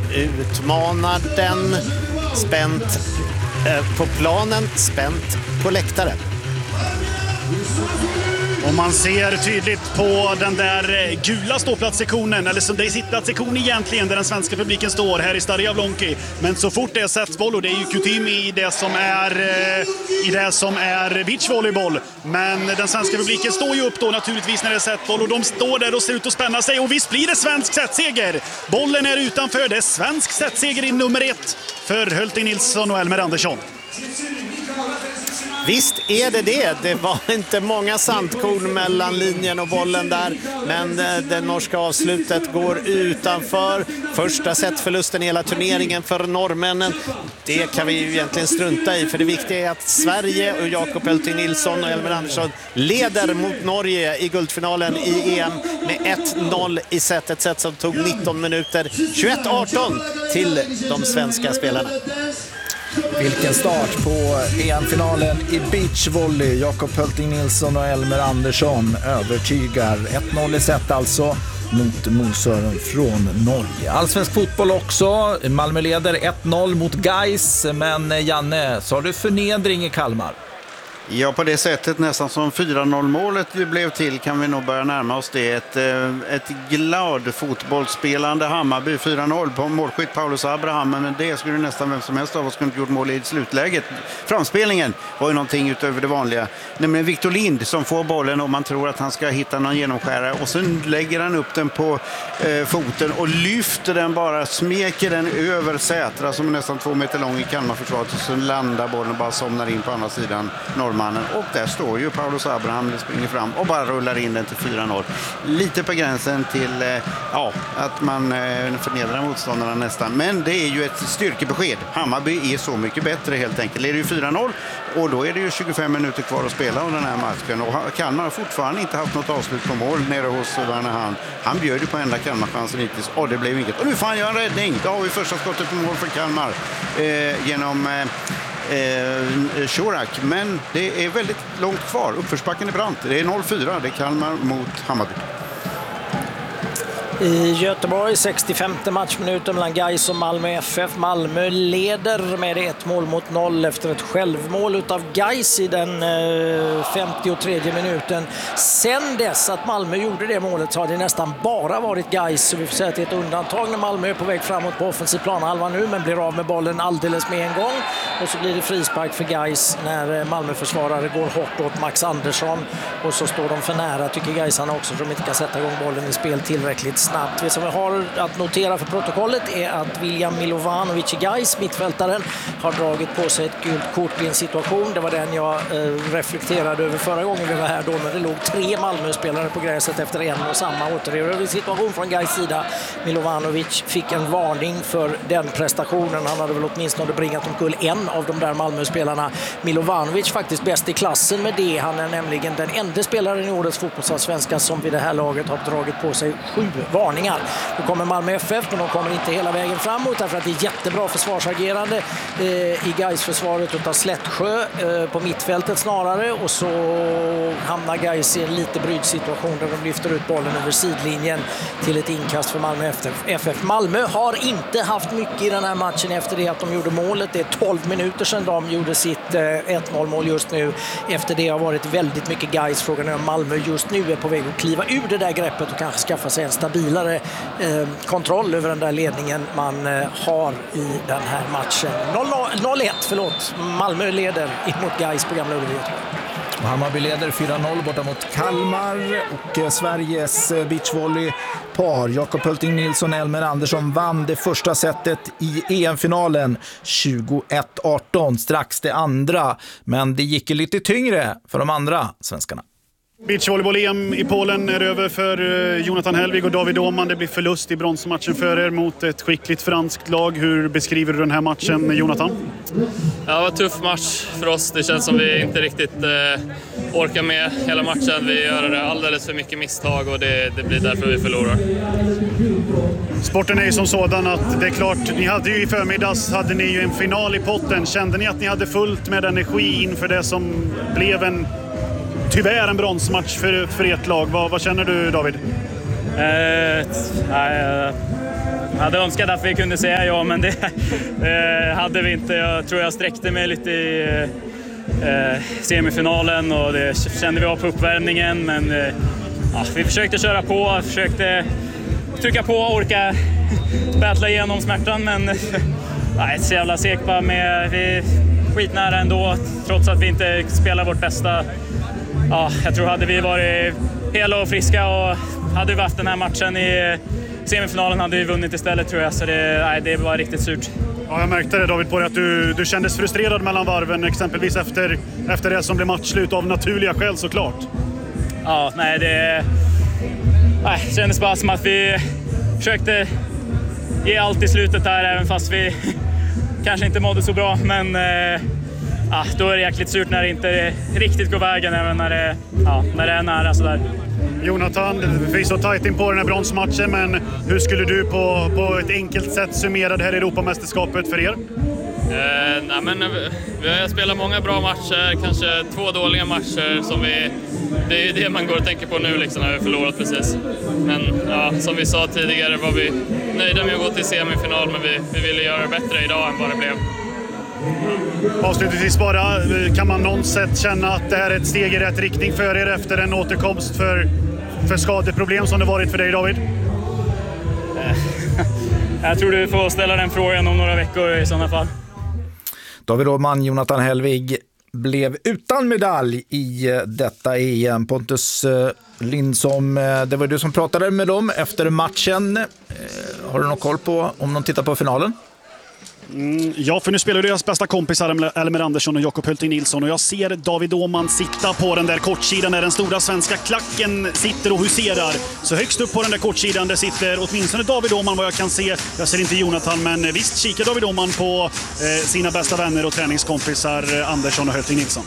utmanar den. Spänt på planen, spänt på läktaren. Och man ser tydligt på den där gula ståplatssektionen, eller som det är sittplatssektion egentligen, där den svenska publiken står här i Stade Jablonki. Men så fort det är setboll, och det är ju kutym i det som är beachvolleyboll. Men den svenska publiken står ju upp då naturligtvis när det är setboll, och de står där och ser ut att spänna sig. Och visst blir det svensk setseger. Bollen är utanför, det är svensk setseger i nummer 1 för Hölting Nilsson och Elmer Andersson. Visst är det. Det var inte många sandkorn mellan linjen och bollen där, men det norska avslutet går utanför. Första setförlusten i hela turneringen för norrmännen. Det kan vi ju egentligen strunta i, för det viktiga är att Sverige och Jakob Hölting Nilsson och Elmer Andersson leder mot Norge i guldfinalen i EM med 1-0 i set. Ett set som tog 19 minuter, 21-18 till de svenska spelarna. Vilken start på EM-finalen i beachvolley. Jakob Hölting Nilsson och Elmer Andersson övertygar. 1-0 i set alltså mot Mosören från Norge. Allsvensk fotboll också. Malmö leder 1-0 mot Gais. Men Janne, så har du förnedring i Kalmar? Ja, på det sättet nästan som 4-0-målet blev till kan vi nog börja närma oss det. Ett glad fotbollsspelande Hammarby, 4-0 på målskytt Paulus Abraham, men det skulle nästan vem som helst av oss kunde gjort mål i slutläget. Framspelningen var ju någonting utöver det vanliga, nämligen Victor Lind som får bollen och man tror att han ska hitta någon genomskärare, och sen lägger han upp den på foten och lyfter den bara, smeker den över Sätra som är nästan 2 meter lång i Kalmarförsvaret, och så landar bollen och bara somnar in på andra sidan norrmannen. Och där står ju Paulus Abraham, springer fram och bara rullar in den till 4-0. Lite på gränsen till att man förnedrar motståndarna nästan. Men det är ju ett styrkebesked. Hammarby är så mycket bättre helt enkelt. Det är ju 4-0 och då är det ju 25 minuter kvar att spela av den här matchen. Och Kalmar har fortfarande inte haft något avslut på mål nere hos Värnahan. Han bjöd ju på enda Kalmar-chansen hittills och det blev inget. Och nu får han göra en räddning. Då har vi första skottet på mål för Kalmar genom Shurak, men det är väldigt långt kvar. Uppförsbacken är brant. Det är 0-4. Det är Kalmar mot Hammarby. I Göteborg, 65:e matchminuten mellan Gais och Malmö FF. Malmö leder med 1-0 efter ett självmål utav Gais i den 53:e minuten. Sen dess att Malmö gjorde det målet så har det nästan bara varit Gais. Så vi får säga att det är ett undantag när Malmö är på väg framåt på offensiv planhalva nu, men blir av med bollen alldeles med en gång. Och så blir det frispark för Gais när Malmö-försvarare går hårt åt Max Andersson. Och så står de för nära, tycker Gaisarna också, för de inte kan sätta igång bollen i spel tillräckligt snabbt. Det som vi har att notera för protokollet är att William Milovanovic i Gais, mittfältaren, har dragit på sig ett gult kort i en situation. Det var den jag reflekterade över förra gången vi var här då, när det låg 3 Malmö-spelare på gräset efter en och samma återerövringssituation från Gais sida. Milovanovic fick en varning för den prestationen. Han hade väl åtminstone bringat omkull en av de där Malmö-spelarna. Milovanovic faktiskt bäst i klassen med det. Han är nämligen den enda spelaren i årets fotbollsallsvenska som vid det här laget har dragit på sig 7 varningar. Då kommer Malmö FF, men de kommer inte hela vägen framåt därför att det är jättebra försvarsagerande i Gais-försvaret utav Slättsjö på mittfältet snarare, och så hamnar Gais i en lite brydd situation där de lyfter ut bollen över sidlinjen till ett inkast för Malmö FF. Malmö har inte haft mycket i den här matchen efter det att de gjorde målet. Det är 12 minuter sedan de gjorde sitt 1-0-mål just nu. Efter det har varit väldigt mycket Gais. Frågan är om Malmö just nu är på väg att kliva ur det där greppet och kanske skaffa sig en stabilare kontroll över den där ledningen man har i den här matchen. 0-1, Malmö leder mot Gais på Gamla Ullevi. Hammarby leder 4-0 borta mot Kalmar, och Sveriges beachvolleypar Jakob Hölting Nilsson och Elmer Andersson vann det första setet i EM-finalen 21-18, strax det andra, men det gick lite tyngre för de andra svenskarna. Beachvolleyboll-EM i Polen är över för Jonathan Helvig och David Åhman. Det blir förlust i bronsmatchen för er mot ett skickligt franskt lag. Hur beskriver du den här matchen, Jonathan? Ja, det var en tuff match för oss. Det känns som vi inte riktigt orkar med hela matchen. Vi gör alldeles för mycket misstag och det blir därför vi förlorar. Sporten är ju som sådan att det är klart, ni hade ju i förmiddags hade ni ju en final i potten. Kände ni att ni hade fullt med energi inför det som blev tyvärr en bronsmatch för ert lag? Vad känner du, David? hade önskat att vi kunde säga ja, men det hade vi inte. Jag tror jag sträckte mig lite i semifinalen och det kände vi av på uppvärmningen, men vi försökte köra på, försökte trycka på och orka battla igenom smärtan, men nej, så jävla segt bara med. Vi är skitnära ändå, trots att vi inte spelar vårt bästa. Ja, jag tror hade vi varit hela och friska och hade vi haft den här matchen i semifinalen hade vi vunnit istället, tror jag. Så det var riktigt surt. Ja, jag märkte det, David, på det att du kändes frustrerad mellan varven, exempelvis efter det som blev matchslut av naturliga skäl, såklart. Ja, det kändes bara som att vi försökte ge allt i slutet där, även fast vi kanske inte mådde så bra. Men då är det jäkligt surt när det inte riktigt går vägen, även när det är nära sådär. Jonathan, vi är så tajt in på den här bronsmatchen, men hur skulle du på ett enkelt sätt summera det här Europamästerskapet för er? Vi har spelat många bra matcher, kanske 2 dåliga matcher. Det är ju det man går och tänker på nu liksom, när vi förlorat precis. Men som vi sa tidigare var vi nöjda med att gå till semifinal, men vi ville göra det bättre idag än vad det blev. Avslutningsvis bara, kan man någon sätt känna att det här är ett steg i rätt riktning för er efter en återkomst för skadeproblem som det varit för dig, David? Jag tror du får ställa den frågan om några veckor i sådana fall. David Åhman, Jonathan Hellvig blev utan medalj i detta EM. Pontus Lindsom, det var du som pratade med dem efter matchen. Har du någon koll på om de tittar på finalen? Ja, för nu spelar deras bästa kompisar Elmer Andersson och Jakob Hölting Nilsson, och jag ser David Åhman sitta på den där kortsidan där den stora svenska klacken sitter och huserar. Så högst upp på den där kortsidan där sitter åtminstone David Åhman, vad jag kan se. Jag ser inte Jonathan, men visst kikar David Åhman på sina bästa vänner och träningskompisar Andersson och Hölting Nilsson.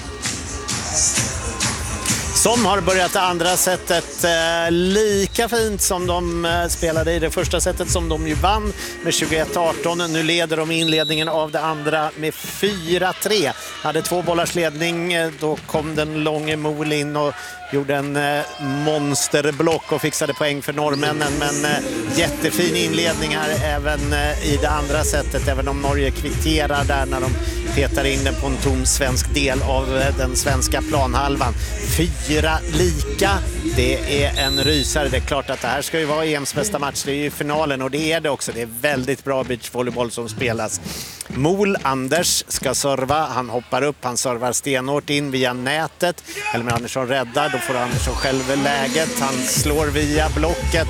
Som har börjat det andra sättet lika fint som de spelade i det första sättet, som de ju vann med 21-18. Nu leder de inledningen av det andra med 4-3. Hade 2 bollars ledning, då kom den långe Mol in och gjorde en monsterblock och fixade poäng för norrmännen. Men jättefin inledning här även i det andra sättet, även om Norge kvitterar där när de petar in den på en tom svensk del av den svenska planhalvan. 4 lika, det är en rysare. Det är klart att det här ska ju vara EMs bästa match, det är ju finalen, och det är det också. Det är väldigt bra beachvolleyboll som spelas. Mol, Anders, ska serva, han hoppar upp, han servar stenhårt in via nätet. Elmer Andersson räddar, då får Andersson själv läget, han slår via blocket.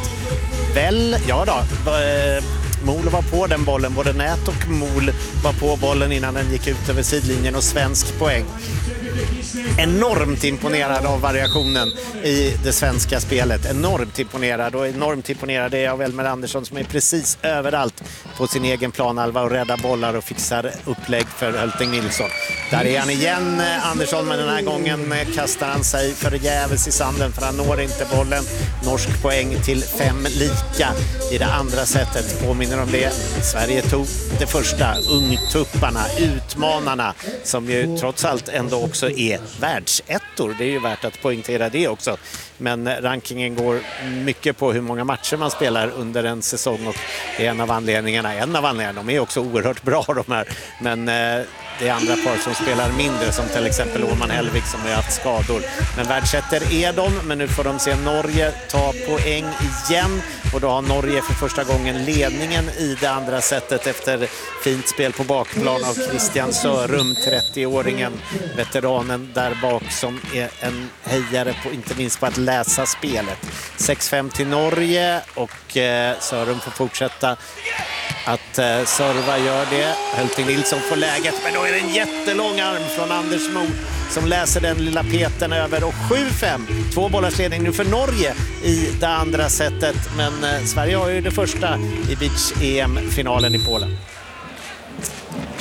Mol var på den bollen, både nät och Mol var på bollen innan den gick ut över sidlinjen, och svensk poäng. Enormt imponerad av variationen i det svenska spelet. Enormt imponerad är jag av Elmer Andersson, som är precis överallt på sin egen planhalva och räddar bollar och fixar upplägg för Hölting Nilsson. Där är han igen, Andersson, men den här gången kastar han sig förgäves i sanden, för han når inte bollen. Norsk poäng till 5 lika i det andra sättet. Påminner om det. Sverige tog det första, ungtupparna, utmanarna, som ju trots allt ändå också är världsettor. Det är ju värt att poängtera det också. Men rankingen går mycket på hur många matcher man spelar under en säsong, och det är en av anledningarna. De är också oerhört bra de här, men det är andra par som spelar mindre, som till exempel Åhman Hellvig som har haft skador. Men världsetter är de, men nu får de se Norge ta poäng igen, och då har Norge för första gången ledningen i det andra sättet efter fint spel på bakplan av Christian Sørum, 30-åringen, veteranen där bak, som är en hejare på, inte minst på att läsa spelet. 6-5 till Norge, och Sørum får fortsätta att serva, gör det. Hölting Nilsson får läget, men då är det en jättelång arm från Anders Mo som läser den lilla peten över, och 7-5. 2 bollars ledning nu för Norge i det andra sättet, men Sverige har ju det första i beach-EM-finalen i Polen.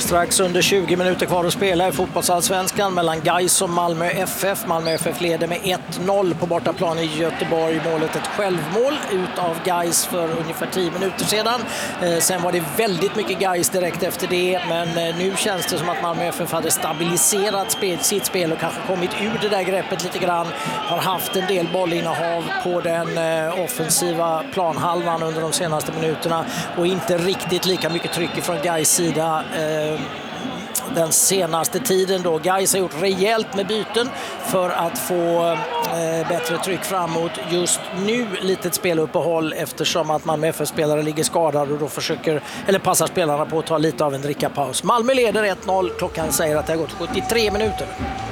Strax under 20 minuter kvar att spela i fotbollsallsvenskan mellan Gais och Malmö FF. Malmö FF leder med 1-0 på bortaplan i Göteborg. Målet ett självmål utav Gais för ungefär 10 minuter sedan. Sen var det väldigt mycket Gais direkt efter det, men nu känns det som att Malmö FF hade stabiliserat sitt spel och kanske kommit ur det där greppet lite grann. Har haft en del bollinnehav på den offensiva planhalvan under de senaste minuterna och inte riktigt lika mycket tryck från Gais sida den senaste tiden då. Gais har gjort rejält med byten för att få bättre tryck framåt. Just nu litet speluppehåll eftersom att Malmö FF-spelare ligger skadade och då passar spelarna på att ta lite av en drickapaus. Malmö leder 1-0, klockan säger att det har gått 73 minuter.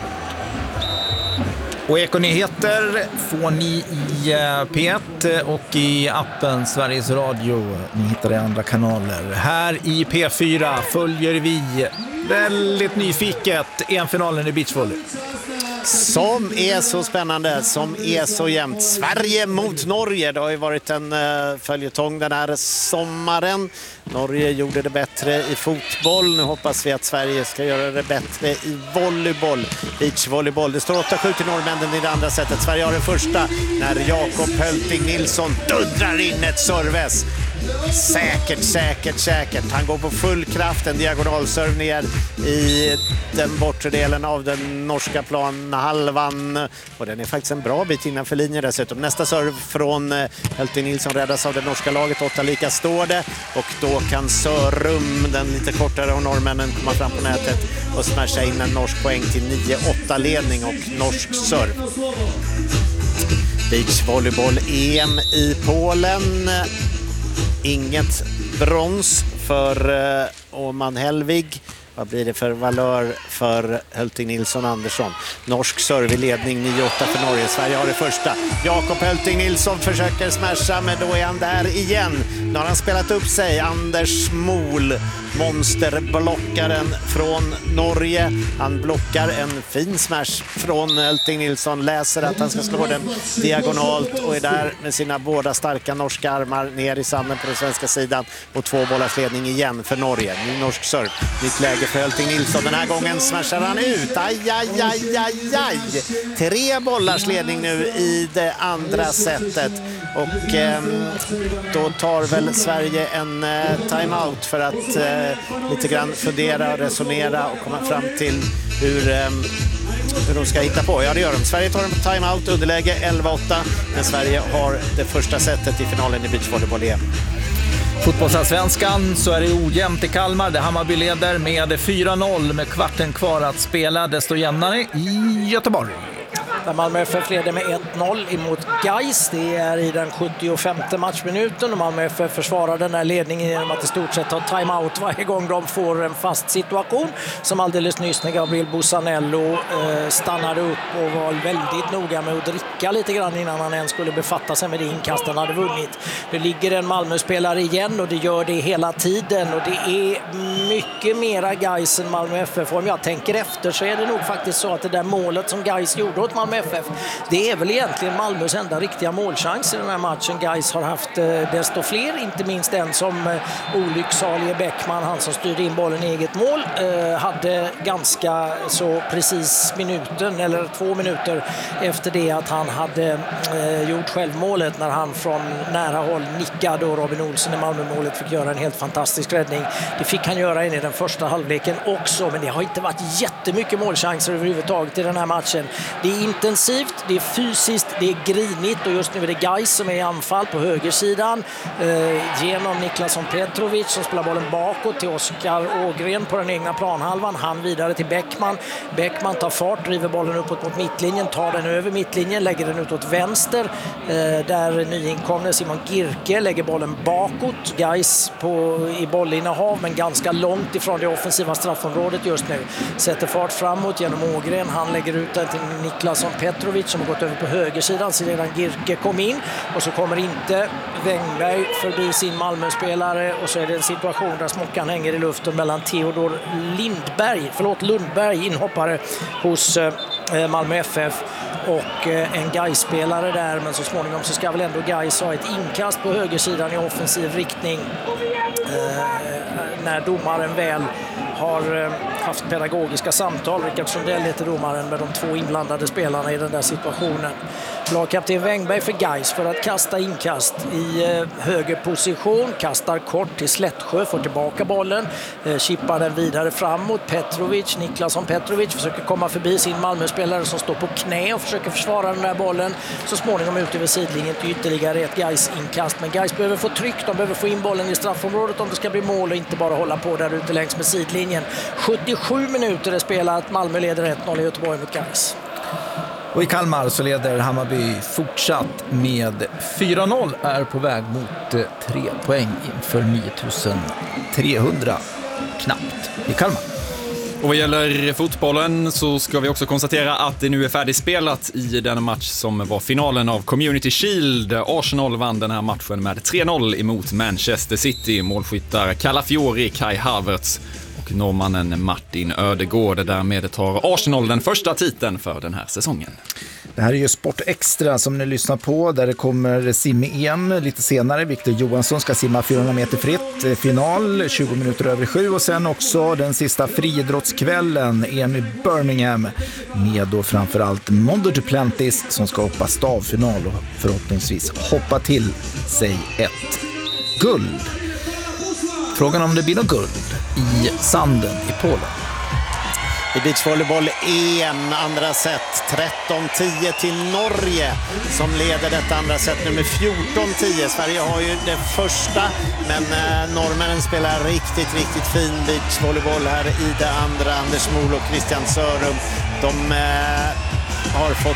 Och Ekonyheter får ni i P1 och i appen Sveriges Radio. Ni hittar det i andra kanaler. Här i P4 följer vi väldigt nyfiket EM-finalen i beachvolley. Som är så spännande, som är så jämnt. Sverige mot Norge. Det har ju varit en följetong den här sommaren. Norge gjorde det bättre i fotboll. Nu hoppas vi att Sverige ska göra det bättre i volleyboll. Beachvolleyboll. Det står 8-7 till norrmännen i det andra sättet. Sverige har den första när Jakob Hölting Nilsson dundrar in ett serves. Säkert. Han går på full kraft, en diagonalserv ner i den bortre delen av den norska planhalvan. Och den är faktiskt en bra bit innanför linjen dessutom. Nästa serv från Hölting Nilsson räddas av det norska laget. 8 står det. Och då kan Sörum, den lite kortare av norrmännen, komma fram på nätet och smasha in en norsk poäng till 9-8 ledning och norsk serv. Beachvolleyboll EM i Polen. Inget brons för Åman Helvig. Vad blir det för valör för Hölting Nilsson Andersson? Norsk serve i ledning 9-8 för Norge. Sverige har det första. Jakob Hölting Nilsson försöker smasha, men då är han där igen. Nu har han spelat upp sig. Anders Mol, monsterblockaren från Norge. Han blockar en fin smash från Hölting Nilsson. Läser att han ska slå den diagonalt och är där med sina båda starka norska armar ner i sanden på den svenska sidan. Och 2 bollars ledning igen för Norge. Ny norsk serve. Nytt läge för Hölting Nilsson. Den här gången smashar han ut. Aj. 3 bollars ledning nu i det andra sättet. Och då tar väl Sverige en timeout för att lite grann fundera och resonera och komma fram till hur de ska hitta på. Ja, det gör de. Sverige tar en timeout, underläge 11-8. Men Sverige har det första sättet i finalen i beachvolleyboll-EM. Fotbollsallsvenskan så är det ojämnt i Kalmar. Det Hammarby leder med 4-0 med kvarten kvar att spela. Desto jämnare i Göteborg. Där Malmö FF leder med 1-0 emot Gais. Det är i den 75:e matchminuten och Malmö FF försvarar den här ledningen genom att i stort sett ta timeout varje gång de får en fast situation. Som alldeles nyss när Gabriel Busanello stannade upp och var väldigt noga med att dricka lite grann innan han ens skulle befatta sig med det inkast han hade vunnit. Det ligger en Malmö-spelare igen och det gör det hela tiden och det är mycket mera Gais än Malmö FF. Om jag tänker efter så är det nog faktiskt så att det där målet som Gais gjorde åt Malmö FF, det är väl egentligen Malmös enda riktiga målchans i den här matchen. Gais har haft desto fler, inte minst den som olycksalige Bäckman, han som styrde in bollen i eget mål, hade ganska så precis minuten eller 2 minuter efter det att han hade gjort självmålet när han från nära håll nickade och Robin Olsen i Malmömålet fick göra en helt fantastisk räddning. Det fick han göra in i den första halvleken också, men det har inte varit jättemycket målchanser överhuvudtaget i den här matchen. Det är intensivt, det är fysiskt, det är grinigt och just nu är det Gais som är i anfall på högersidan genom Niklasson Petrovic som spelar bollen bakåt till Oskar Ågren på den egna planhalvan. Han vidare till Bäckman. Bäckman tar fart, driver bollen uppåt mot mittlinjen, tar den över mittlinjen, lägger den ut åt vänster där nyinkomne Simon Girke lägger bollen bakåt. Gais i bollinnehav men ganska långt ifrån det offensiva straffområdet just nu. Sätter fart framåt genom Ågren. Han lägger ut den till Niklasson Petrovic som har gått över på högersidan sedan Girke kom in och så kommer inte Wängberg förbi sin Malmö-spelare och så är det en situation där smockan hänger i luften mellan Theodor Lundberg, inhoppare hos Malmö FF och en Gais-spelare där, men så småningom så ska väl ändå Gais ha ett inkast på högersidan i offensiv riktning när domaren väl har haft pedagogiska samtal. Rickard Sundell heter domaren med de 2 inblandade spelarna i den där situationen. Lagkapten Wängberg för Gais för att kasta inkast i höger position. Kastar kort till Slättsjö, får tillbaka bollen. Chippar den vidare framåt. Niklasson Petrovic försöker komma förbi sin Malmö-spelare som står på knä och försöker försvara den där bollen. Så småningom ut över sidlinjen till ytterligare ett Gais-inkast. Men Gais behöver få tryck, de behöver få in bollen i straffområdet om det ska bli mål och inte bara hålla på där ute längs med sidlinjen. 77 minuter är spelat. Malmö leder 1-0 i Göteborg mot Gais. Och i Kalmar så leder Hammarby fortsatt med 4-0, är på väg mot 3 poäng inför 9300 knappt i Kalmar. Och vad gäller fotbollen så ska vi också konstatera att det nu är färdigspelat i den match som var finalen av Community Shield. Arsenal vann den här matchen med 3-0 emot Manchester City. Målskyttar Calafiori, Kai Havertz och norrmannen Martin Ödegård. Därmed tar Arsenal den första titeln för den här säsongen. Det här är ju Sport Extra som ni lyssnar på, där det kommer sim-EM lite senare. Viktor Johansson ska simma 400 meter fritt, final 20 minuter över 7, och sen också den sista friidrottskvällen, EM i Birmingham, med då framförallt Mondo Duplantis som ska hoppa stavfinal och förhoppningsvis hoppa till sig ett guld. Frågan om det blir något guld i sanden i Polen. I beachvolleyboll EM, andra set, 13-10 till Norge som leder detta andra set nu med 14-10. Sverige har ju det första, men norrmännen spelar riktigt fin beachvolleyboll här i det andra. Anders Mol och Christian Sörum, de har fått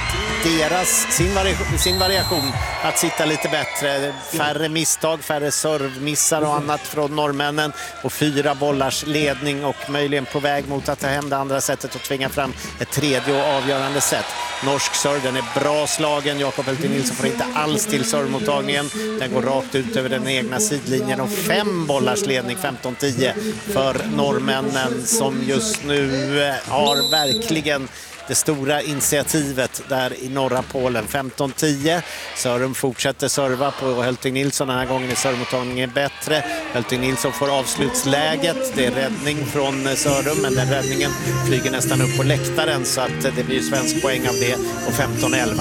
sin variation att sitta lite bättre. Färre misstag, färre servmissar och annat från norrmännen, och 4 bollars ledning och möjligen på väg mot att ta hem det andra sättet och tvinga fram ett tredje och avgörande set. Norsk serv, den är bra slagen. Jakob Heltin Nilsson får inte alls till servmottagningen. Den går rakt ut över den egna sidlinjen, och 5 bollars ledning, 15-10 för norrmännen som just nu har verkligen det stora initiativet där i norra Polen. 15-10. Sörum fortsätter serva på Helting Nilsson. Den här gången är servmottagningen bättre. Helting Nilsson får avslutsläget. Det är räddning från Sörum, men den räddningen flyger nästan upp på läktaren, så att det blir svensk poäng av det, och 15-11.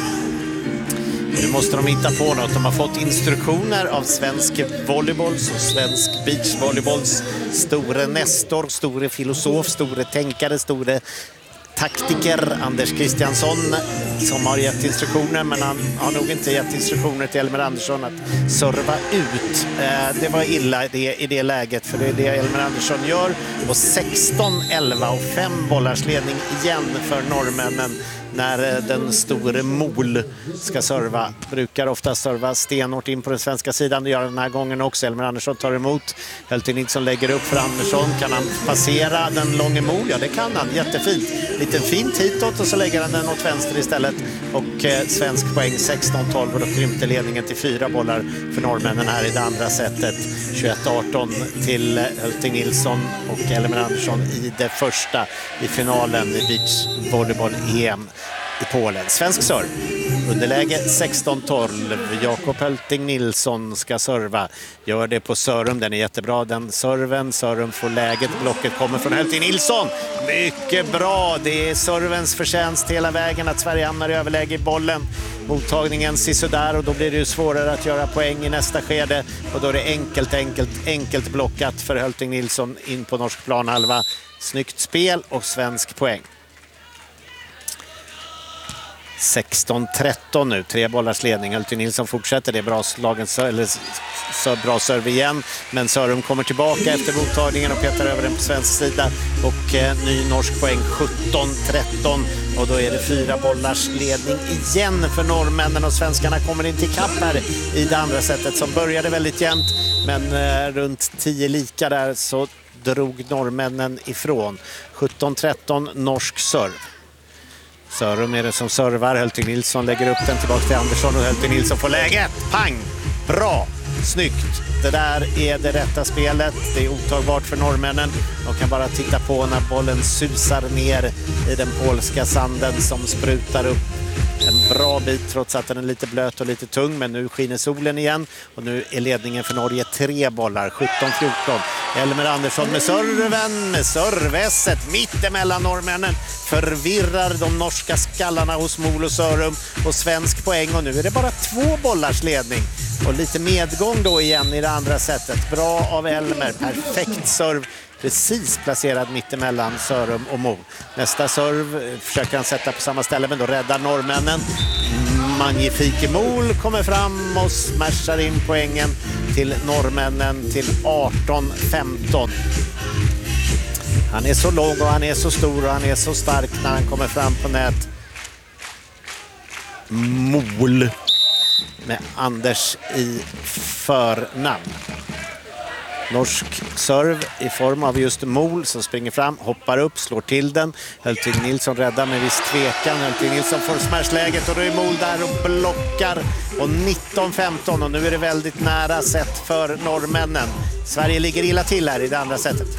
Nu måste de hitta på något. De har fått instruktioner av svensk volleybolls och svensk beachvolleybolls store nestor, store filosof, store tänkare, store taktiker Anders Christiansson, som har gett instruktioner, men han har nog inte gett instruktioner till Elmer Andersson att serva ut. Det var illa i det läget, för det är det Elmer Andersson gör. Och 16-11 och 5 bollars ledning igen för norrmännen när den store Mol ska serva. Brukar ofta serva stenhårt in på den svenska sidan. Det gör den här gången också. Elmer Andersson tar emot. Heltin Nilsson lägger upp för Andersson. Kan han passera den långa Mol? Ja, det kan han. Jättefint. Lite fint hitåt, och så lägger han den åt vänster istället. Och svensk poäng 16-12, och då krympte ledningen till 4 bollar för norrmännen här i det andra sättet. 21-18 till Heltin Nilsson och Elmer Andersson i det första i finalen i beachvolleyboll-EM i Polen. Svensk serv. Underläge 16-12. Jakob Helting Nilsson ska serva. Gör det på Sörum. Den är jättebra, den serven. Sörum får läget. Blocket kommer från Helting Nilsson. Mycket bra. Det är servens förtjänst hela vägen att Sverige hamnar i överläge i bollen. Mottagningen sisådär, och då blir det ju svårare att göra poäng i nästa skede. Och då är det enkelt blockat för Helting Nilsson in på norsk planhalva. Snyggt spel och svensk poäng. 16-13 nu, 3 bollars ledning. Heltin Nilsson fortsätter, det är bra slagen, bra serv igen, men Sörum kommer tillbaka efter mottagningen och petar över den på svensk sida, och ny norsk poäng 17-13, och då är det 4 bollars ledning igen för norrmännen, och svenskarna kommer in till kapp här i det andra sättet som började väldigt jämnt, men runt 10 lika där så drog norrmännen ifrån. 17-13 norsk serv. Sörum är det som servar. Helting Nilsson lägger upp den tillbaka till Andersson, och Helting Nilsson får läget. Pang! Bra! Snyggt! Det där är det rätta spelet. Det är otagbart för norrmännen. De kan bara titta på när bollen susar ner i den polska sanden som sprutar upp en bra bit trots att den är lite blöt och lite tung, men nu skiner solen igen, och nu är ledningen för Norge 3 bollar, 17-14, Elmer Andersson med serven, med serveset mitt emellan norrmännen. Förvirrar de norska skallarna hos Mol och Sörum och svensk poäng. Och nu är det bara 2 bollars ledning. Och lite medgång då igen i det andra sättet. Bra av Elmer, perfekt serv. Precis placerad mittemellan Sörum och Mo. Nästa serv försöker han sätta på samma ställe, men då räddar norrmännen. Magnifike Mol kommer fram och smashar in poängen till norrmännen till 18-15. Han är så lång och han är så stor och han är så stark när han kommer fram på nät. Mol med Anders i förnamn. Norsk serv i form av just Mol som springer fram, hoppar upp, slår till den. Hölting Nilsson räddar med viss tvekan. Hölting Nilsson får smashläget och då är Mol där och blockar. Och 19-15 och nu är det väldigt nära set för norrmännen. Sverige ligger illa till här i det andra setet.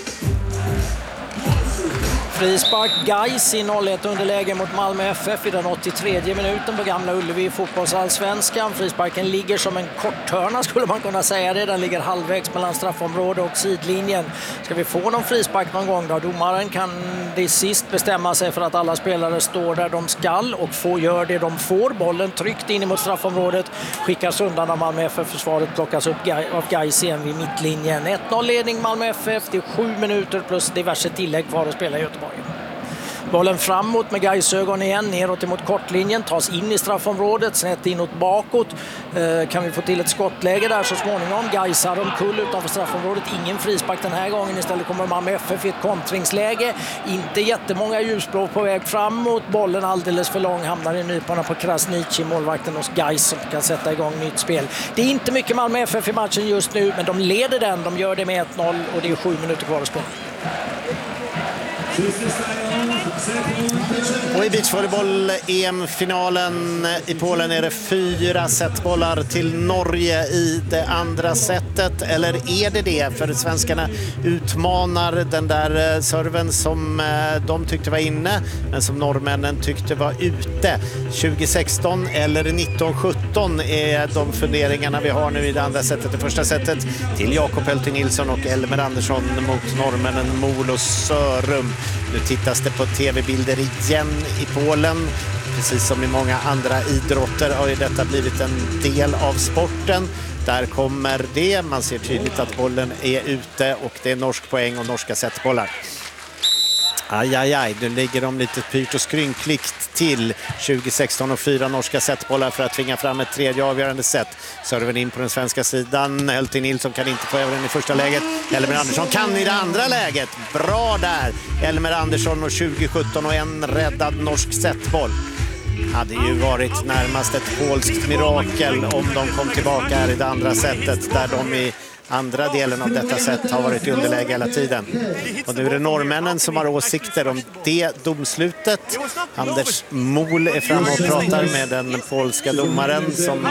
Frispark Gais i 0-1 underläge mot Malmö FF i den 83 minuten på Gamla Ullevi i fotbollsallsvenskan. Frisparken ligger som en korthörna skulle man kunna säga det. Den ligger halvvägs mellan straffområde och sidlinjen. Ska vi få någon frispark någon gång då? Domaren kan det sist bestämma sig för att alla spelare står där de skall och gör det de får. Bollen tryckt in mot straffområdet, skickas undan av Malmö FF-försvaret, plockas upp av Gais igen vid mittlinjen. 1-0 ledning Malmö FF, det är 7 minuter plus diverse tillägg kvar att spela i Göteborg. Bollen framåt med Gais-ögon igen, neråt emot kortlinjen, tas in i straffområdet, snett inåt bakåt. Kan vi få till ett skottläge där så småningom. Gais har omkull utanför straffområdet, ingen frispark den här gången. Istället kommer Malmö FF i ett kontringsläge. Inte jättemånga ljusblå på väg framåt. Bollen alldeles för lång, hamnar i nyporna på Krasniqi, målvakten hos Gais, som kan sätta igång nytt spel. Det är inte mycket Malmö FF i matchen just nu, men de leder den. De gör det med 1-0 och det är 7 minuter kvar att spela. Och i beachvolleyboll EM-finalen i Polen är det 4 setbollar till Norge i det andra setet. Eller är det? För svenskarna utmanar den där serven som de tyckte var inne men som norrmännen tyckte var ute. 2016 eller 1917 är de funderingarna vi har nu i det andra setet. Det första setet till Jakob Hölting Nilsson och Elmer Andersson mot norrmännen Mol och Sörum. Nu tittas det på tv-bilder igen i Polen. Precis som i många andra idrotter har ju detta blivit en del av sporten. Där kommer det. Man ser tydligt att bollen är ute och det är norsk poäng och norska setbollar. Aj, nu ligger de lite pyrt och skrynkligt till. 2016 och 4 norska setbollar för att tvinga fram ett tredje avgörande set. Serven in på den svenska sidan. Hölting Nilsson kan inte få över den i första läget. Elmer Andersson kan i det andra läget. Bra där. Elmer Andersson och 2017 och en räddad norsk setboll. Hade ju varit närmast ett polskt mirakel om de kom tillbaka här i det andra setet där de i andra delen av detta sätt har varit i underläge hela tiden. Och nu är det norrmännen som har åsikter om det domslutet. Anders Mol är framme och pratar med den polska domaren som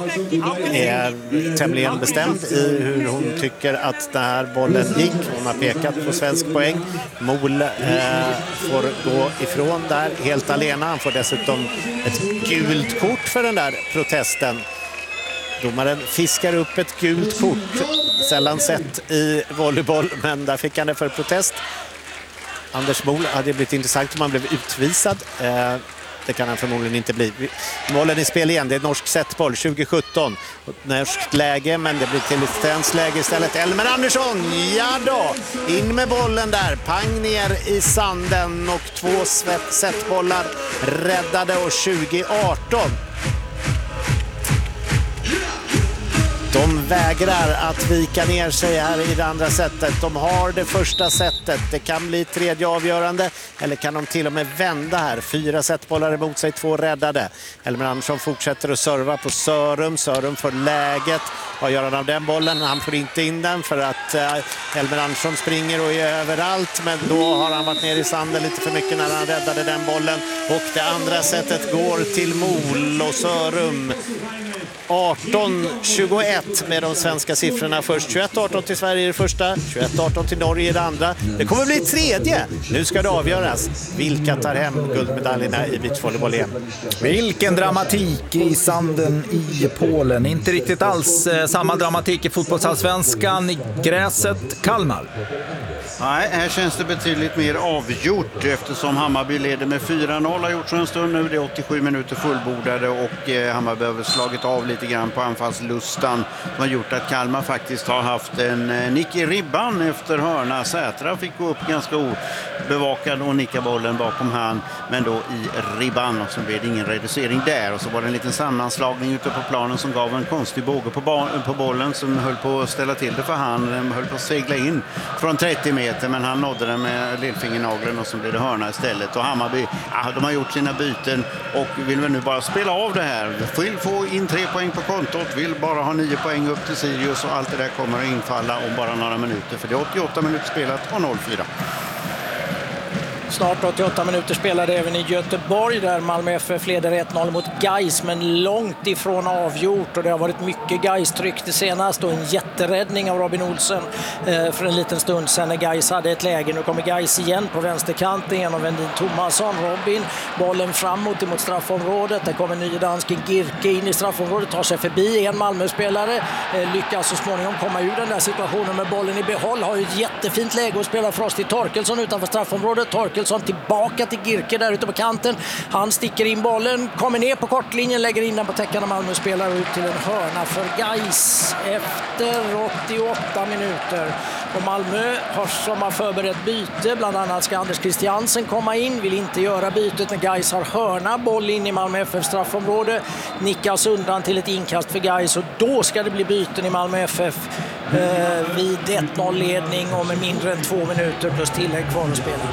är tämligen bestämd i hur hon tycker att den här bollen gick. Hon har pekat på svensk poäng. Mol får gå ifrån där helt alena. Han får dessutom ett gult kort för den där protesten. Domaren fiskar upp ett gult kort, sällan sett i volleyboll, men där fick han det för protest. Anders Mol hade blivit intressant om han blev utvisad. Det kan han förmodligen inte bli. Målen i spel igen, det är norsk setboll 2017. Norskt läge, men det blir till ett svenskt läge istället. Elmer Andersson, ja då! In med bollen där, pang ner i sanden och 2 setbollar räddade och 2018. De vägrar att vika ner sig här i det andra setet. De har det första setet. Det kan bli tredje avgörande. Eller kan de till och med vända här. 4 setbollar emot sig, 2 räddade. Elmer Andersson fortsätter att serva på Sörum. Sörum får läget. Vad gör han av den bollen? Han får inte in den för att Elmer Andersson springer och är överallt. Men då har han varit ner i sanden lite för mycket när han räddade den bollen. Och det andra setet går till Mol och Sörum. 18-21 med de svenska siffrorna först. 21-18 till Sverige i det första, 21-18 till Norge i det andra. Det kommer bli tredje. Nu ska det avgöras. Vilka tar hem guldmedaljerna i beachvolleyboll igen? Vilken dramatik i sanden i Polen. Inte riktigt alls samma dramatik i fotbollsallsvenskan. I gräset Kalmar. Nej, här känns det betydligt mer avgjort eftersom Hammarby leder med 4-0 har gjort så en stund nu. Det är 87 minuter fullbordade och Hammarby har slagit av lite grann på anfallslustan som har gjort att Kalmar faktiskt har haft en nick i ribban efter hörna. Sätra fick gå upp ganska obevakad och nicka bollen bakom han, men då i ribban, och så blev det ingen reducering där. Och så var det en liten sammanslagning ute på planen som gav en konstig båge på bollen som höll på att ställa till det för han höll på att segla in från 30 meter. Men han nådde den med lillfingernageln och så blev det hörna istället. Och Hammarby, de har gjort sina byten och vill väl nu bara spela av det här. Vill få in 3 poäng på kontot, vill bara ha 9 poäng upp till Sirius och allt det där kommer att infalla om bara några minuter. För det är 88 minuter spelat och 0-4. Snart 88 minuter spelade även i Göteborg där Malmö FF leder 1-0 mot Gais, men långt ifrån avgjort, och det har varit mycket Gais-tryck det senaste och en jätteräddning av Robin Olsen för en liten stund sedan när Gais hade ett läge. Nu kommer Gais igen på vänsterkanten genom Vendin Thomasson. Robin, bollen framåt mot straffområdet. Där kommer nye dansken Girke in i straffområdet, tar sig förbi en Malmö-spelare, lyckas så småningom komma ur den där situationen med bollen i behåll. Har ju ett jättefint läge att spela Frost i Torkelsson utanför straffområdet. Torkelsson tillbaka till Girke där ute på kanten. Han sticker in bollen, kommer ner på kortlinjen, lägger in den på täckande Malmö-spelare ut till en hörna för Gais efter 88 minuter. Och Malmö har förberett byte, bland annat ska Anders Christiansen komma in, vill inte göra bytet när Gais har hörna, boll in i Malmö FF straffområde, nickas undan till ett inkast för Gais, och då ska det bli byten i Malmö FF vid 1-0-ledning och med mindre än 2 minuter plus tillägg kvar att spela.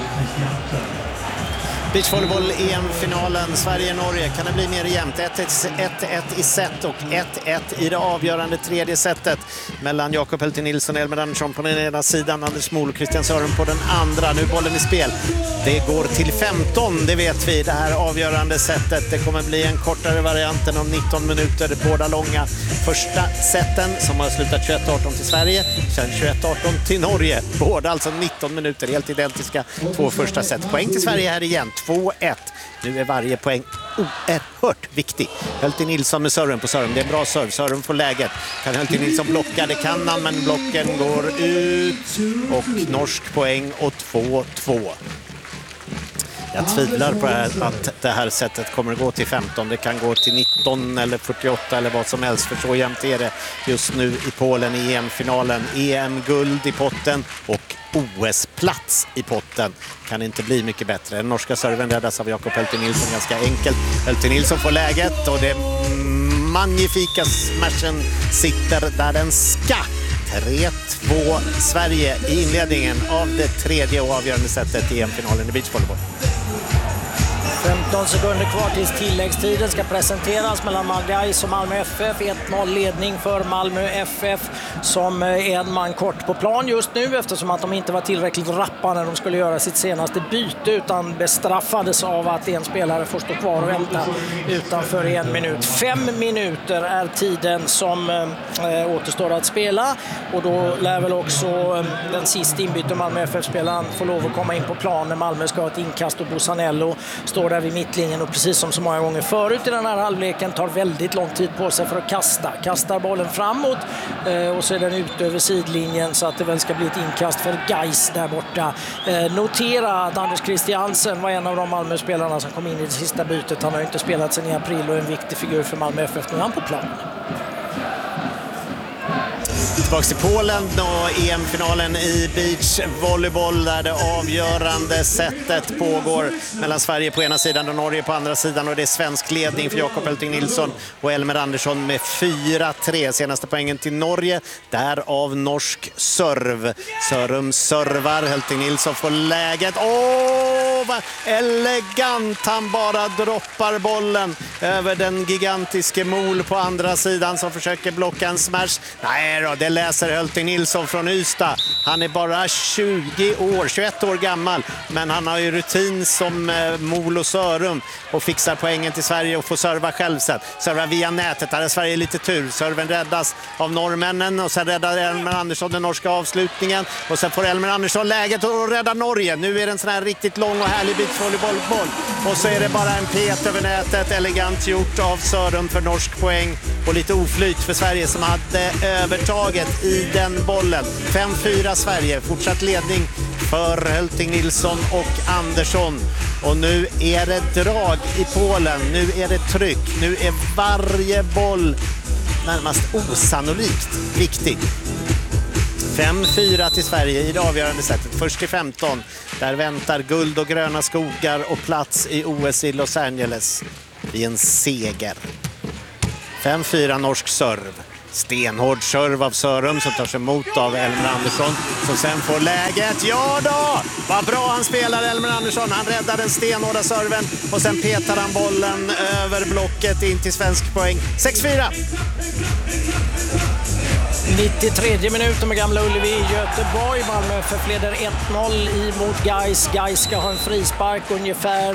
Beachvolleyboll EM-finalen, Sverige-Norge. Kan det bli mer jämnt? 1-1 i set och 1-1 i det avgörande tredje setet mellan Jakob Heltin Nilsson och Elmer Andersson på den ena sidan, Anders Mol och Christian Sören på den andra. Nu bollen i spel. Det går till 15, det vet vi, det här avgörande setet. Det kommer bli en kortare variant än om 19 minuter. Båda långa första seten som har slutat 21-18 till Sverige, sen 21-18 till Norge. Båda alltså 19 minuter, helt identiska 2 första set. Poäng till Sverige här igen. 2-1. Nu är varje poäng oerhört viktig. Heltin Nilsson med serven på serven. Det är en bra serv. Serven får läget. Kan Heltin Nilsson blocka? Det kan han, men blocken går ut. Och norsk poäng och 2-2. Jag tvivlar på att det här sättet kommer att gå till 15. Det kan gå till 19 eller 48 eller vad som helst. För så jämnt är det just nu i Polen i EM-finalen. EM-guld i potten och OS-plats i potten. Kan inte bli mycket bättre. Den norska serven räddas av Jakob Heltin Nilsson ganska enkelt. Heltin Nilsson får läget och det magnifika smashen sitter där den ska. 3-2 Sverige i inledningen av det tredje och avgörande sättet i EM-finalen i beachvolleyboll. 15 sekunder kvar tills tilläggstiden ska presenteras mellan Gais och Malmö FF. 1-0 ledning för Malmö FF som är en man kort på plan just nu eftersom att de inte var tillräckligt rappa när de skulle göra sitt senaste byte utan bestraffades av att en spelare får stå kvar och vänta utanför 1 minut. 5 minuter är tiden som återstår att spela och då lär väl också den sista inbyte Malmö FF-spelaren få lov att komma in på plan när Malmö ska ha ett inkast och Bosanello står där vid mittlinjen och precis som så många gånger förut i den här halvleken tar väldigt lång tid på sig för att kastar bollen framåt och så är den ut över sidlinjen så att det väl ska bli ett inkast för Gais där borta. Notera att Anders Christiansen var en av de Malmö-spelarna som kom in i det sista bytet. Han har inte spelat sedan i april och är en viktig figur för Malmö FF. Nu är han på plan. Tillbaka till Polen och EM-finalen i beachvolleyboll där det avgörande sättet pågår mellan Sverige på ena sidan och Norge på andra sidan och det är svensk ledning för Jakob Heltin Nilsson och Elmer Andersson med 4-3. Senaste poängen till Norge, därav norsk serv. Sörum servar, Heltin Nilsson får läget. Vad elegant han bara droppar bollen över den gigantiske Mol på andra sidan som försöker blocka en smash. Nej då, det läser Heltin Nilsson från Ystad. Han är bara 21 år gammal, men han har ju rutin som Molo Sörum och fixar poängen till Sverige och får serva själv sen. Serva via nätet, där är Sverige lite tur. Serven räddas av norrmännen och sen räddar Elmer Andersson den norska avslutningen. Och sen får Elmer Andersson läget och räddar Norge. Nu är det en sån här riktigt lång och härlig beachvolleyboll. Och så är det bara en pet över nätet. Elegant gjort av Sörum för norsk poäng. Och lite oflyt för Sverige som hade övertaget i den bollen. 5-4 Sverige. Fortsatt ledning för Hölting Nilsson och Andersson. Och nu är det drag i Polen. Nu är det tryck. Nu är varje boll närmast osannolikt viktig. 5-4 till Sverige i det avgörande sättet. Först till 15. Där väntar guld och gröna skogar och plats i OS i Los Angeles i en seger. 5-4 norsk serv. Stenhård serv av Sörum som tar sig emot av Elmer Andersson som sen får läget. Ja då! Vad bra han spelar, Elmer Andersson. Han räddar den stenhårda serven och sen petar han bollen över blocket in till svensk poäng. 6-4. 93 minuter med Gamla Ullevi i Göteborg. Malmö FF leder 1-0 mot Gais. Gais ska ha en frispark ungefär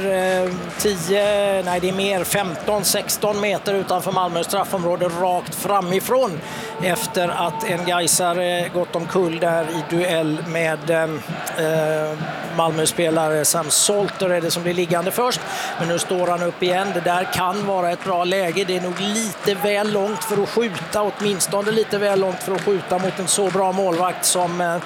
15-16 meter utanför Malmös straffområde rakt framifrån efter att en Gaisare gått omkull där i duell med Malmö-spelare. Sam Solter är det som blir liggande först, men nu står han upp igen. Det där kan vara ett bra läge. Det är nog lite väl långt för att skjuta, åtminstone lite väl långt för att skjuta mot en så bra målvakt som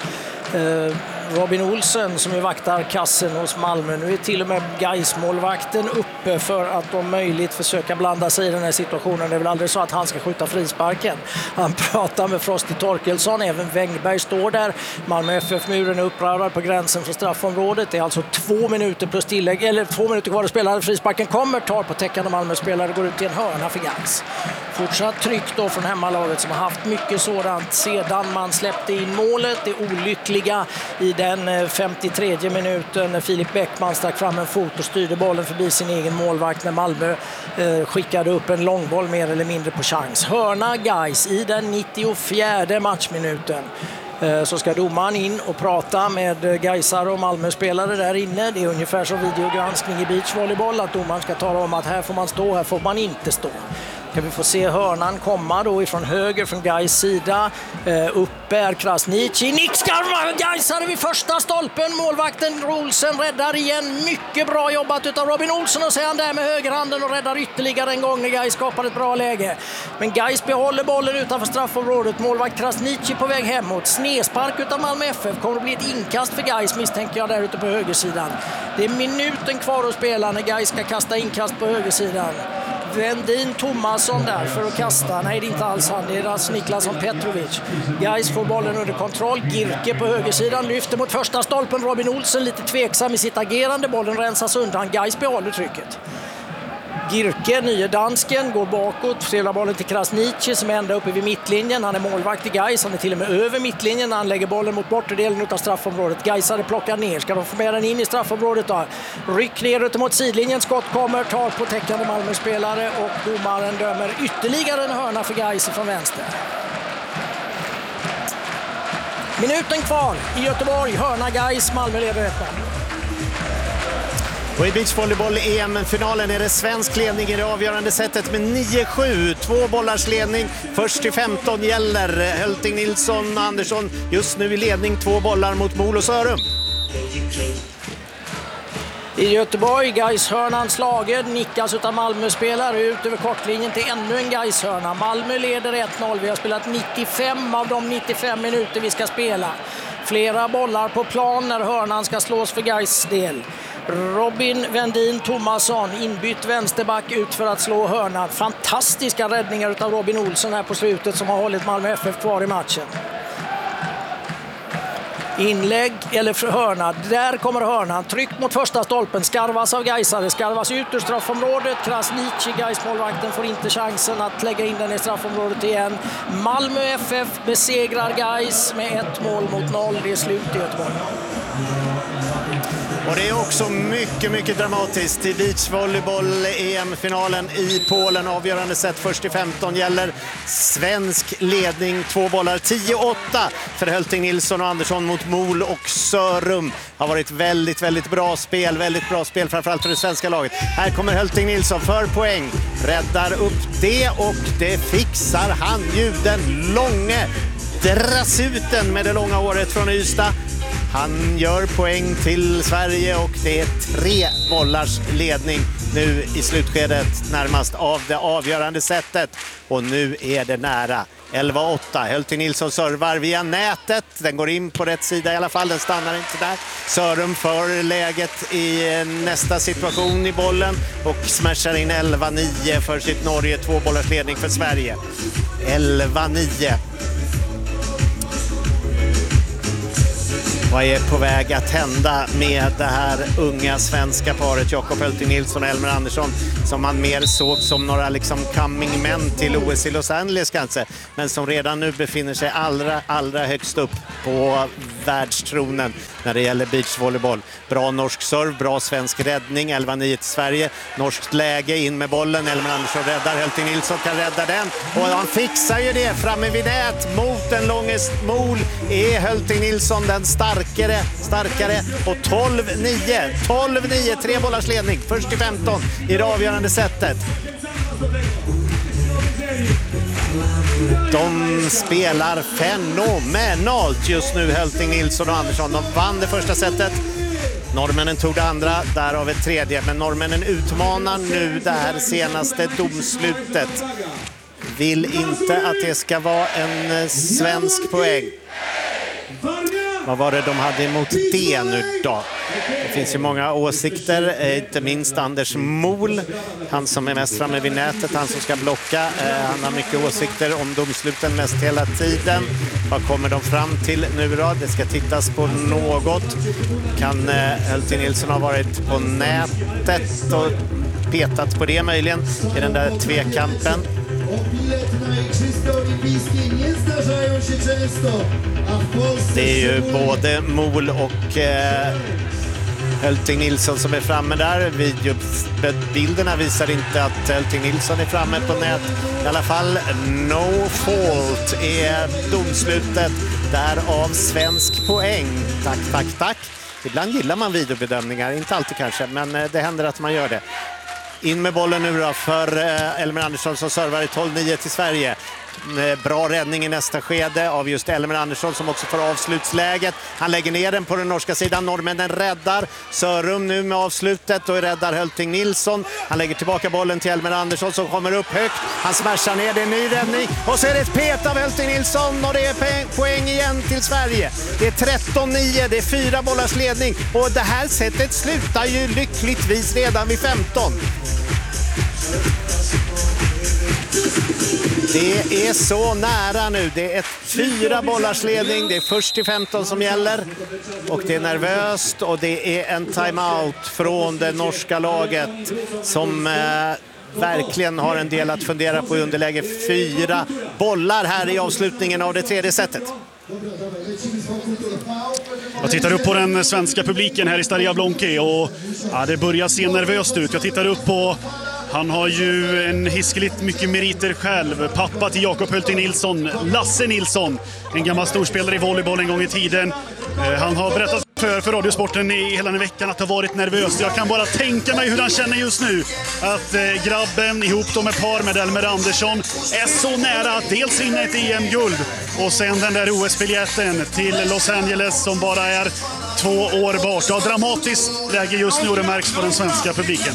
Robin Olsen som ju vaktar kassen hos Malmö. Nu är till och med Gais-målvakten uppe för att om möjligt försöka blanda sig i den här situationen. Det är väl aldrig så att han ska skjuta frisparken. Han pratar med Frosty Torkelsson, även Wängberg står där. Malmö FF-muren är upprörd på gränsen för straffområdet. Det är alltså 2 minuter plus tillägg, eller 2 minuter kvar att spela. Frisparken kommer, tar på täckande Malmö-spelare, går ut i en hörna för Gais. Fortsatt tryck då från hemmalaget som har haft mycket sådant sedan man släppte in målet. Det olyckliga i den 53 minuten när Filip Bäckman stack fram en fot och styrde bollen förbi sin egen målvakt när Malmö skickade upp en långboll mer eller mindre på chans. Hörna Gais i den 94 matchminuten. Så ska domaren in och prata med Gaisare och Malmö-spelare där inne. Det är ungefär som videogranskning i beachvolleyboll, att domaren ska tala om att här får man stå, här får man inte stå. Kan vi få se hörnan komma då ifrån höger från Gais sida. Uppe är Krasniqi. Nickskarv Gaisare vid första stolpen. Målvakten Olsen räddar igen. Mycket bra jobbat utav Robin Olsen, och så är han där med högerhanden och räddar ytterligare en gång när Gais skapar ett bra läge. Men Gais behåller bollen utanför straffområdet. Målvakt Krasniqi på väg hemåt. Snespark utav Malmö FF. Kommer att bli ett inkast för Gais, misstänker jag, där ute på högersidan. Det är minuten kvar att spela när Gais ska kasta inkast på högersidan. Vendin Tomasson där för att kasta. Nej, det är inte alls han. Det är Niklasson Petrovic. Gais får bollen under kontroll. Girke på högersidan lyfter mot första stolpen. Robin Olsen lite tveksam i sitt agerande. Bollen rensas undan. Gais behåller trycket. Girke, nye dansken, går bakåt, spelar bollen till Krasniqi som är ända uppe vid mittlinjen. Han är målvakt i Gais, han är till och med över mittlinjen. Han lägger bollen mot borterdelen av straffområdet. Gaisare plockar ner, ska de få med den in i straffområdet då? Ryck ner ut mot sidlinjen, skott kommer, tar på täckande Malmö-spelare och domaren dömer ytterligare en hörna för Gais från vänster. Minuten kvar i Göteborg, hörna Gais, Malmö leder 1-0. Och i beachvolleyboll-EM-finalen är det svensk ledning i det avgörande sättet med 9-7. 2 bollars ledning. Först till 15 gäller Hölting Nilsson och Andersson just nu i ledning. 2 bollar mot Molo Sörum. I Göteborg, Gais-hörnan slagen, nickas utav Malmö-spelare ut över kortlinjen till ännu en Gais-hörna. Malmö leder 1-0. Vi har spelat 95 av de 95 minuter vi ska spela. Flera bollar på plan när hörnan ska slås för Gais del. Robin Vendin Tomasson, inbytt vänsterback ut för att slå hörnan. Fantastiska räddningar utav Robin Olsen här på slutet som har hållit Malmö FF kvar i matchen. Inlägg eller för hörna. Där kommer hörnan. Tryck mot första stolpen. Skarvas av Gaisare. Skarvas ut ur straffområdet. Krasniqi, Gais-målvakten, får inte chansen att lägga in den i straffområdet igen. Malmö FF besegrar Gais med 1-0 mot 0. Det är slut i Göteborg. Och det är också mycket, mycket dramatiskt. I beachvolleyboll EM-finalen i Polen. Avgörande set först i 15 gäller svensk ledning. 2 bollar, 10-8 för Hölting Nilsson och Andersson mot Mol och Sörum. Har varit väldigt, väldigt bra spel. Väldigt bra spel framförallt för det svenska laget. Här kommer Hölting Nilsson för poäng. Räddar upp det och det fixar han ju. Den långe drassuten med det långa håret från Ystad. Han gör poäng till Sverige och det är 3 bollars ledning nu i slutskedet närmast av det avgörande sättet. Och nu är det nära. 11-8. Hölting Nilsson servar via nätet. Den går in på rätt sida i alla fall. Den stannar inte där. Sörum för läget i nästa situation i bollen och smashar in 11-9 för sitt Norge. 2 bollars ledning för Sverige. 11-9. Vad är på väg att hända med det här unga svenska paret Jakob Hölting Nilsson och Elmer Andersson, som man mer såg som några liksom coming men till OS i Los Angeles kanske, men som redan nu befinner sig allra högst upp på världstronen när det gäller beachvolleyboll. Bra norsk serve, bra svensk räddning, 11-9 till Sverige. Norskt läge, in med bollen, Elmer Andersson räddar, Hölting Nilsson kan rädda den och han fixar ju det framme vid nät mot den långes Mol. Är Hölting Nilsson den starkare och 12-9, 3 bollars ledning först i 15 i det avgörande sättet. De spelar fenomenalt just nu, Hölting Nilsson och Andersson. De vann det första sättet. Norrmännen tog det andra, därav ett tredje. Men norrmännen utmanar nu det här senaste domslutet. Vill inte att det ska vara en svensk poäng. Vad var det de hade emot det nu då? Det finns ju många åsikter, inte minst Anders Mol, han som är mest framme vid nätet, han som ska blocka. Han har mycket åsikter om domsluten mest hela tiden. Vad kommer de fram till nu då? Det ska tittas på något. Kan Hölting Nilsson ha varit på nätet och petat på det möjligen i den där tvekampen? Det är ju både Mol och Hölting Nilsson som är framme där. Videobilderna visar inte att Hölting Nilsson är framme på nät. I alla fall no fault är domslutet, därav svensk poäng. Tack. Ibland gillar man videobedömningar, inte alltid kanske, men det händer att man gör det. In med bollen nu då för Elmer Andersson som servar i 12-9 till Sverige. Bra räddning i nästa skede av just Elmer Andersson som också får avslutsläget. Han lägger ner den på den norska sidan. Norrmännen räddar. Sörum nu med avslutet och räddar Hölting Nilsson. Han lägger tillbaka bollen till Elmer Andersson som kommer upp högt. Han smashar ner, det är en ny räddning. Och så är det ett pet av Hölting Nilsson och det är poäng igen till Sverige. Det är 13-9, det är 4 bollars ledning. Och det här sättet slutar ju lyckligtvis redan vid 15. Det är så nära nu. Det är 4 bollars ledning. Det är först till 15 som gäller. Och det är nervöst och det är en timeout från det norska laget som verkligen har en del att fundera på i underläge. 4 bollar här i avslutningen av det tredje setet. Jag tittar upp på den svenska publiken här i Staria Vlonki och det börjar se nervöst ut. Jag tittar upp på, han har ju en hiskeligt mycket meriter själv. Pappa till Jakob Hölting Nilsson, Lasse Nilsson, en gammal storspelare i volleyboll en gång i tiden. Han har berättat för Radiosporten i hela den veckan att det har varit nervöst. Jag kan bara tänka mig hur han känner just nu. Att grabben ihop med par med Elmer Andersson är så nära att dels vinna ett EM-guld och sen den där OS-biljetten till Los Angeles som bara är 2 år bort. Ja, dramatiskt läge just nu och det märks på den svenska publiken.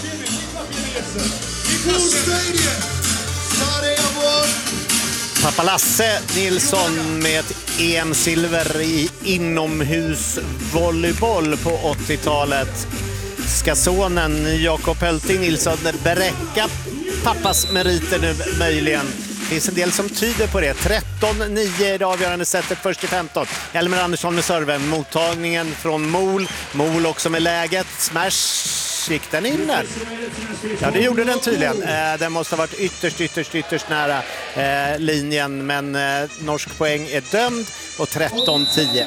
Pappa Lasse Nilsson med ett EM-silver i inomhusvolleyboll på 80-talet. Ska sonen Jakob Hölting Nilsson bräcka pappas meriter nu möjligen? Det finns en del som tyder på det. 13-9 i det avgörande sättet först till 15. Elmer Andersson med serven. Mottagningen från Mol. Mol också med läget. Smash touch. Gick den in där? Ja, det gjorde den tydligen. Den måste ha varit ytterst nära linjen, men norsk poäng är dömd och 13-10.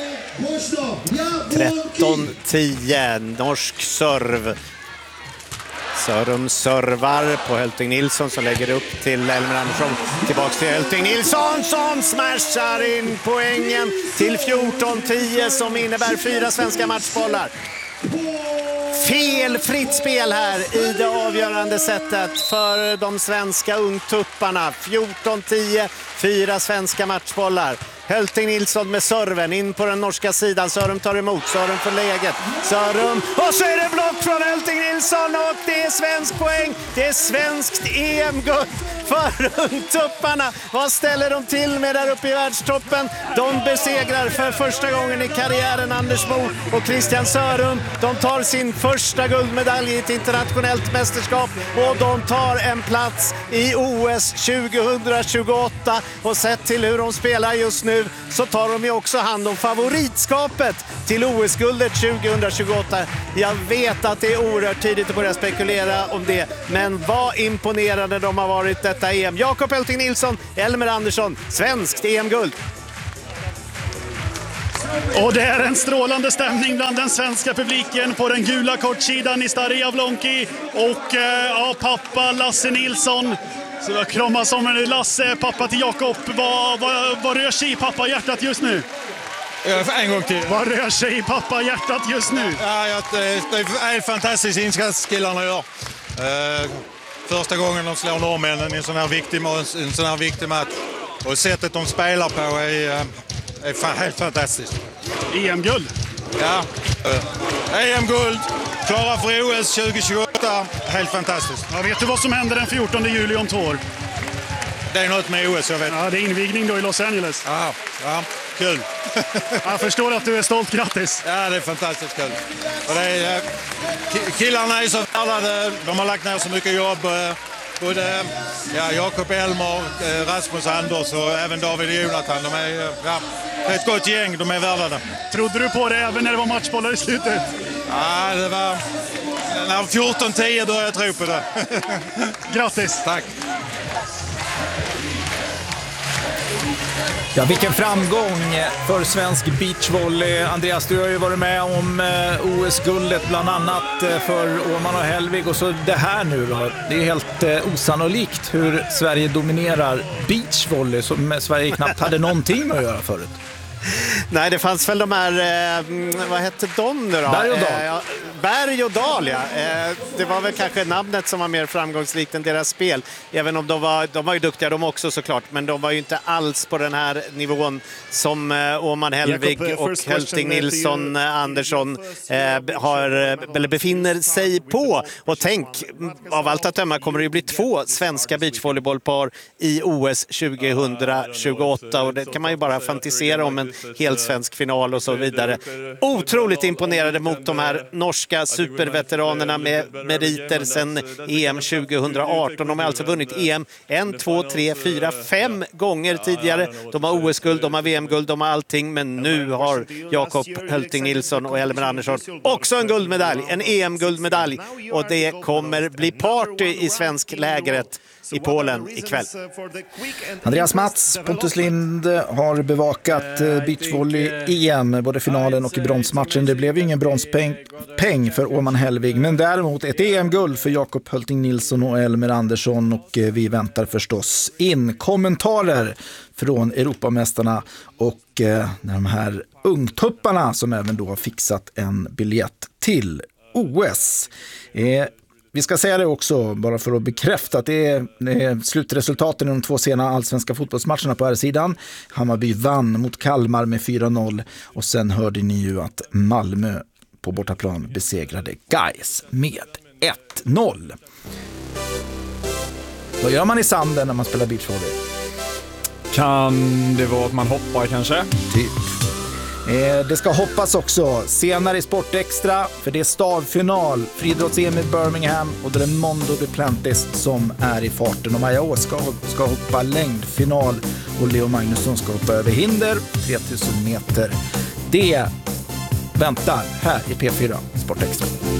13-10, norsk serv. Sörum servar på Hölting Nilsson som lägger upp till Elmer Andersson. Tillbaks till Hölting Nilsson som smashar in poängen till 14-10 som innebär 4 svenska matchbollar. Felfritt spel här i det avgörande sättet för de svenska ungtupparna. 14-10, 4 svenska matchbollar. Hölting Nilsson med serven in på den norska sidan. Sörum tar emot, Sörum får läget. Sörum, och så är det block från Hölting Nilsson och det är svensk poäng. Det är svenskt EM-guld för ungtupparna. Vad ställer de till med där uppe i världstoppen? De besegrar för första gången i karriären Anders Mo och Christian Sörum. De tar sin första guldmedalj i ett internationellt mästerskap och de tar en plats i OS 2028. Och sett till hur de spelar just nu så tar de ju också hand om favoritskapet till OS-guldet 2028. Jag vet att det är oerhört tidigt att börja spekulera om det, men vad imponerande de har varit detta EM. Jakob Hölting Nilsson, Elmer Andersson, svenskt EM-guld. Och det är en strålande stämning bland den svenska publiken på den gula kortsidan i Stare Javlonki. Och pappa Lasse Nilsson. Så jag kramas om Lasse, pappa till Jakob. Vad rör sig i pappa hjärtat just nu? En gång till. Vad rör sig i pappa hjärtat just nu? Ja, det är en fantastisk insats killarna gör. Första gången de slår norrmännen i en sån här viktig match. Och sättet de spelar på är helt fantastiskt. EM-guld? Ja, EM-guld. Klara för OS 2028. Helt fantastiskt. Ja, vet du vad som händer den 14 juli om 2 år? Det är något med OS, jag vet. Ja, det är invigning då i Los Angeles. Ja, kul. Jag förstår att du är stolt, grattis. Ja, det är fantastiskt kul. Och killarna är så värda, de har lagt ner så mycket jobb. Både Jakob Elmer, Rasmus Anders och även David och Jonathan. De är ett gott gäng, de är värda det. Trodde du på det även när det var matchbollar i slutet? Ja, det var... När 14-10 började jag tro på det. Grattis! Tack! Ja, vilken framgång för svensk beachvolley. Andreas, du har ju varit med om OS-guldet bland annat för Åman och Hellvig. Och så det här nu då. Det är helt osannolikt hur Sverige dominerar beachvolley som Sverige knappt hade någonting med att göra förut. Nej, det fanns väl de här, vad hette de nu då? Berg och Dal. Berg och Dal, ja. Det var väl kanske namnet som var mer framgångsrikt än deras spel. Även om de var ju duktiga de också såklart, men de var ju inte alls på den här nivån som Åman Hellvig och Hölting Nilsson Andersson befinner sig på. Och tänk, av allt att döma kommer det ju bli 2 svenska beachvolleybollpar i OS 2028 och det kan man ju bara fantisera om en hel svensk final och så vidare. Otroligt imponerade mot de här norska superveteranerna med meriter sedan EM 2018. De har alltså vunnit EM 1, 2, 3, 4, 5 gånger tidigare. De har OS-guld, de har VM-guld, de har allting. Men nu har Jakob Hölting Nilsson och Elmer Andersson också en guldmedalj, en EM-guldmedalj. Och det kommer bli party i svensk lägret i Polen ikväll. Andreas Mats, Pontus Lind har bevakat beachvolley-EM, både finalen och i bronsmatchen. Det blev ingen bronspeng för Åman Hellvig, men däremot ett EM-guld för Jakob Hölting Nilsson och Elmer Andersson. Och vi väntar förstås in kommentarer från Europamästarna och de här ungtupparna som även då har fixat en biljett till OS. Vi ska säga det också, bara för att bekräfta att det är slutresultaten i de 2 sena allsvenska fotbollsmatcherna på här sidan. Hammarby vann mot Kalmar med 4-0 och sen hörde ni ju att Malmö på bortaplan besegrade Gais med 1-0. Vad gör man i sanden när man spelar beachvolley? Kan det vara att man hoppar kanske? Typ. Det ska hoppas också senare i Sportextra, för det är stavfinal, friidrotts-EM i Birmingham, och det är Mondo Duplantis som är i farten. Och Maja Ås ska hoppa längdfinal och Leo Magnusson ska hoppa över hinder 3000 meter. Det väntar här i P4 Sportextra.